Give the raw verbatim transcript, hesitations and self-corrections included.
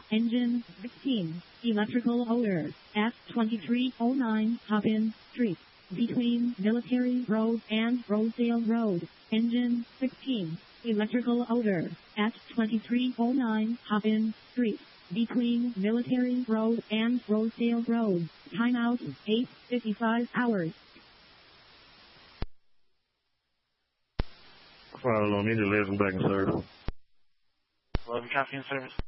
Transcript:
Engine sixteen. Electrical odor. At twenty-three oh nine Hoppin Street. Between Military Road and Rosedale Road. Engine sixteen. Electrical odor. At twenty-three oh nine Hoppin Street. Between Military Road and Rosedale Road. Timeout eight fifty-five hours. Follow on immediately, ladies and back in service. eleven copy in service.